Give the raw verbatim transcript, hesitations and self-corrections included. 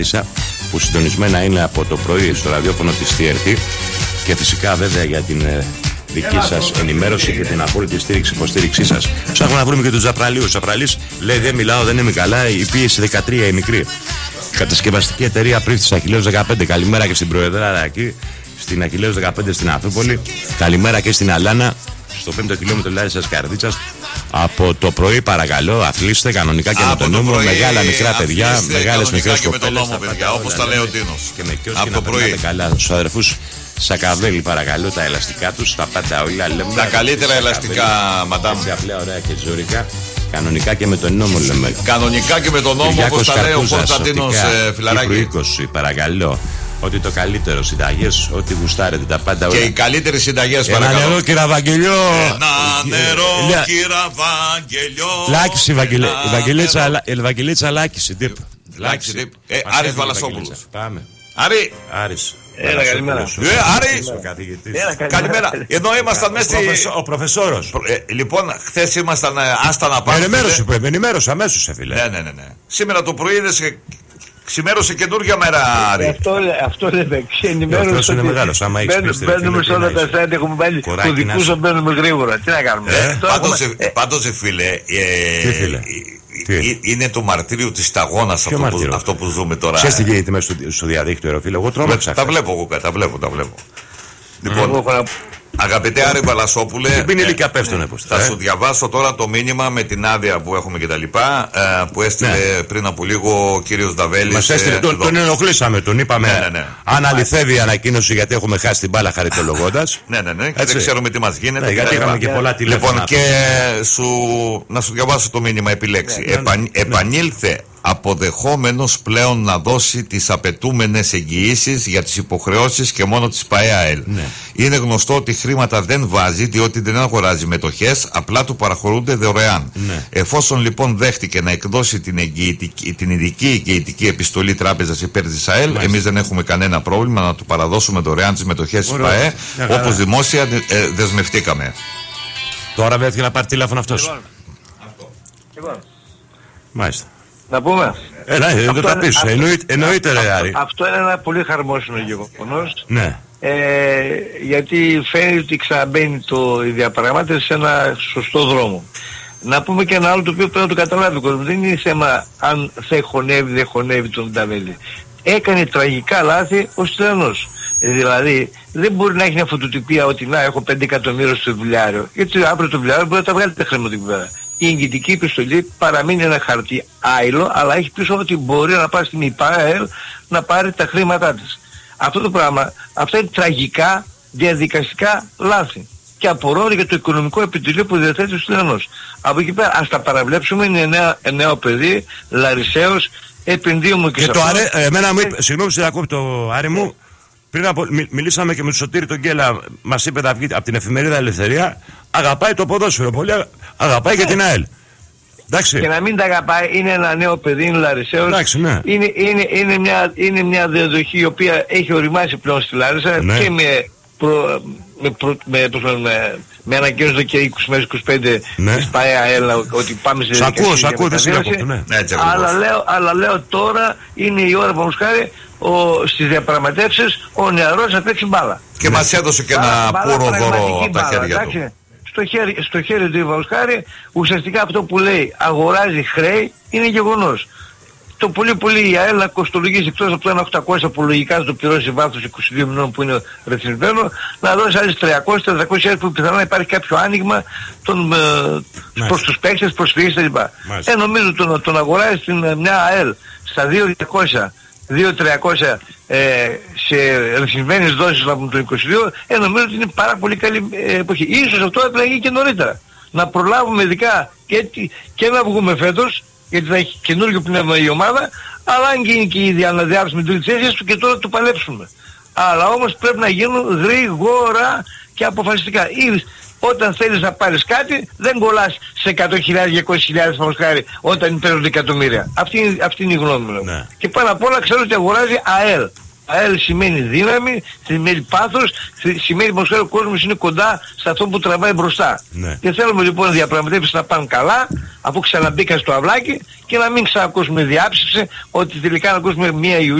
που συντονισμένα είναι από το πρωί στο ραδιόφωνο της τι αρ τι και φυσικά βέβαια για την ε, δική σας ενημέρωση και την απόλυτη στήριξη, υποστήριξή σας. Ψάχνουμε να βρούμε και τον Τζαπραλίου. Ο Τζαπραλής λέει δεν μιλάω, δεν είμαι καλά, η πίεση δεκατρία η μικρή. Κατασκευαστική εταιρεία Πρίφτης Αχιλλέους δεκαπέντε. Καλημέρα και στην Προεδράρα εκεί, στην Αχιλλέους δεκαπέντε στην Αθρούπολη. Καλημέρα και στην Αλάνα, στο πέμπτο χιλιόμετρο Λάρισσας Καρδίτσας. Από το πρωί παρακαλώ, αθλήστε κανονικά και από με τον νόμο. Μεγάλα μικρά παιδιά, μεγάλες μικρές κοπέλες. Όπως τα λέει ο Τίνος. Και με κοιός και να περνάτε καλά. Στους αδερφούς Σακαβέλη παρακαλώ, τα ελαστικά τους, τα πάντα όλα λέμε. Τα καλύτερα ελαστικά, μαντάμ. Έτσι απλά, ωραία και ζωρικά. Κανονικά και με τον νόμο λέμε. Κανονικά και με τον νόμο, όπως τα λέει ο Κωνσταντίνος Φιλαράκη. είκοσι παρακαλώ. Ότι το καλύτερο, συνταγές, ό,τι γουστάρετε, τα πάντα όλα. Και οι καλύτερες συνταγές παρακαλώ. Ένα νερό, κύρα Βαγγελιό. Ένα νερό, κύρα Βαγγελιό. Λάκηση, Ευαγγελίτσα Λάκηση, τύπ. Λάκηση, τύπ. Άρης Βαλασόπουλος. Πάμε. Άρη. Άρης. Έλα, καλημέρα. Ε, Άρη. Καλημέρα. Εδώ ήμασταν μέσα στη... Ο προφεσόρος. Λοιπόν, χθες ήμασταν άστα να πάμε. Ενημέρωση που ενημέρωση αμέσως, φίλε. Ναι, ναι, ναι. Σήμερα το πρωί είδες. Ξημέρωσε καινούργια μέρα, Άρη. Αυτό, αυτό λέμε. Ξενημέρωσε. Αυτό είναι μεγάλος. Άμα έχεις πίστη. Μπαίνουμε σε όλα τα site, έχουμε βάλει του δικού σου, μπαίνουμε γρήγορα. Τι να κάνουμε. Ε, πάντως, έχουμε... πάντως, φίλε, ε, τι, φίλε? Ε, ε, είναι το μαρτύριο της σταγόνας αυτό που, αυτό που ζούμε τώρα. Ξέρεις τι γίνεται μέσα στο, στο διαδίκτυο, ρε φίλε. Εγώ τρόμαξα. Τα βλέπω εγώ, τα βλέπω, τα βλέπω. Λοιπόν, αγαπητέ Άρη Βαλασόπουλε, ε, ε, θα ε. σου διαβάσω τώρα το μήνυμα με την άδεια που έχουμε και τα λοιπά, ε, που έστειλε ναι. πριν από λίγο ο κύριος Δαβέλης. Μας έστειλε, ε, τον, τον ενοχλήσαμε, τον είπαμε ναι, ναι, ναι. αν αληθεύει η ανακοίνωση, γιατί έχουμε χάσει την μπάλα χαριτολογώντας. Ναι, ναι, ναι, και δεν ξέρουμε τι μας γίνεται. Ναι, γιατί είχαμε και πολλά τηλέφωνα. Λοιπόν, και σου, να σου διαβάσω το μήνυμα επιλέξει. Ναι, Επα, ναι. Επανήλθε αποδεχόμενος πλέον να δώσει τις απαιτούμενες εγγυήσεις για τις υποχρεώσεις και μόνο της ΠΑΕΑΕΛ. Ναι. Είναι γνωστό ότι χρήματα δεν βάζει, διότι δεν αγοράζει μετοχές, απλά του παραχωρούνται δωρεάν. Ναι. Εφόσον λοιπόν δέχτηκε να εκδώσει την, εγγυητική, την ειδική εγγυητική επιστολή τράπεζας υπέρ της ΑΕΛ, εμείς δεν έχουμε κανένα πρόβλημα να του παραδώσουμε δωρεάν τις μετοχές της ΠΑΕ, όπως δημόσια ε, δεσμευτήκαμε. Τώρα βρέθηκε να πάρει τηλέφωνο αυτός. Λοιπόν, αυτό. Λοιπόν. Μάλιστα. Να πούμε. Έλα, δεν το τα πεις. Εννοείται, ρε Άρη. Αυτό είναι ένα πολύ χαρμόσυνο γεγονός. Ναι. Ε, γιατί φαίνεται ότι ξαναμπαίνει το, η διαπραγμάτευση σε ένα σωστό δρόμο. Να πούμε και ένα άλλο το οποίο πρέπει να το καταλάβει ο κόσμος. Δεν είναι θέμα αν θα χωνεύει, δεν χωνεύει τον Νταβέλη. Έκανε τραγικά λάθη ο Στυλιανός. Δηλαδή δεν μπορεί να έχει μια φωτοτυπία ότι να έχω πέντε εκατομμύρια στο βιβλιάριο. Γιατί αύριο το βιβλιάριο μπορεί να τα βγάλει τα χρήματα εκεί πέρα. Η εγγυητική επιστολή παραμείνει ένα χαρτί άειλο, αλλά έχει πίσω ότι μπορεί να πάει στην ΙΠΑΕΛ να πάρει τα χρήματά της. Αυτό το πράγμα, αυτά είναι τραγικά διαδικαστικά λάθη. Και απορρώνει για το οικονομικό επιτελείο που διαθέτει ο Στυλιανός. Από εκεί πέρα ας τα παραβλέψουμε, είναι νέο, νέο παιδί, Λαρισαίος, επενδύουμε και, και σε το αυτό. Αρέ, εμένα μου είπε, συγγνώμη σε διακόπτω το Άρη μου, πριν από, μι, μιλήσαμε και με τον Σωτήρη τον Γκέλα, μας είπε να βγει από την εφημερίδα Ελευθερία, αγαπάει το ποδόσφαιρο, πολύ αγαπάει και την ΑΕΛ. Εντάξει. Και να μην τα αγαπάει, είναι ένα νέο παιδί, είναι Λαρισαίος. Εντάξει, ναι. είναι, είναι, είναι, μια, είναι μια διαδοχή η οποία έχει οριμάσει πλέον στη Λάρισα, ναι. Και με, προ, με, προ, με, με, με, με ανακοίνωση και είκοσι με είκοσι πέντε ναι. Της ΠΑΕΑΕΛ ότι πάμε σε διαδικασία. Σ' ακούω, σ' ακούω, ναι. αλλά, λέω, αλλά λέω τώρα είναι η ώρα που μας χάρη ο, στις διαπραγματεύσεις ο νεαρός θα παίξει μπάλα. Και ναι. Μας έδωσε και ένα πουρο δώρο από τα χέρια μπάλα, του. Στο χέρι, στο χέρι του Ιβαουσκάρη ουσιαστικά αυτό που λέει αγοράζει χρέη είναι γεγονός. Το πολύ πολύ η ΑΕΛ να κοστολογήσει εκτός από το ένα οκτακόσια που λογικά θα το πληρώσει βάθος είκοσι δύο μηνών που είναι ρεθισμένο, να δώσει άλλες τριακόσιες με τετρακόσιες που πιθανόν να υπάρχει κάποιο άνοιγμα των, ε, προς τους παίκτες, προσφυγές κλπ. Ε, νομίζω τον, τον αγοράζει στην μια ΑΕΛ στα δύο χιλιάδες τριακόσια δύο χιλιάδες τριακόσια ε, σε ρυθμισμένες δόσεις από το είκοσι δύο, ε, νομίζω ότι είναι πάρα πολύ καλή ε, εποχή. Ίσως αυτό έπρεπε να γίνει και νωρίτερα. Να προλάβουμε ειδικά και, και να βγούμε φέτος, γιατί θα έχει καινούργιο πνεύμα η ομάδα, αλλά αν γίνει και η αναδιάρθρωση με τρίτης θέσης του και τώρα το παλέψουμε. Αλλά όμως πρέπει να γίνουν γρήγορα και αποφασιστικά. Ή όταν θέλεις να πάρεις κάτι, δεν κολλάς σε εκατό χιλιάδες, διακόσιες χιλιάδες χάρη όταν παίρνουν εκατομμύρια. Αυτή, αυτή είναι η γνώμη μου. Ναι. Και πάνω απ' όλα ξέρω ότι αγοράζει ΑΕΛ. ΑΕΛ σημαίνει δύναμη, σημαίνει πάθος, σημαίνει πως ο κόσμος είναι κοντά σε αυτό που τραβάει μπροστά. Ναι. Και θέλουμε λοιπόν οι διαπραγματεύσεις να πάνε καλά, αφού ξαναμπήκα στο αυλάκι, και να μην ξανακούσουμε διάψευση ότι τελικά να ακούσουμε μία Ιουλίου